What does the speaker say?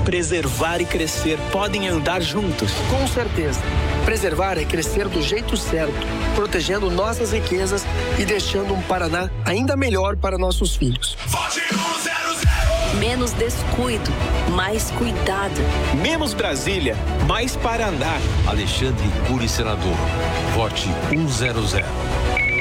Preservar e crescer podem andar juntos. Com certeza. Preservar é crescer do jeito certo, protegendo nossas riquezas e deixando um Paraná ainda melhor para nossos filhos. Vote 100. Menos descuido, mais cuidado. Menos Brasília, mais Paraná. Alexandre Cury, senador. Vote 100.